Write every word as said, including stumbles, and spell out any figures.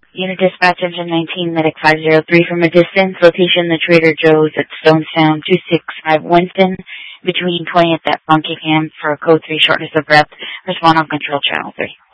Unit Dispatch Engine nineteen, Medic five zero three from a distance. Location, the Trader Joe's at Stonestown, two six five Winston, between twentieth at Buckingham for code three, shortness of breath. Respond on control channel three.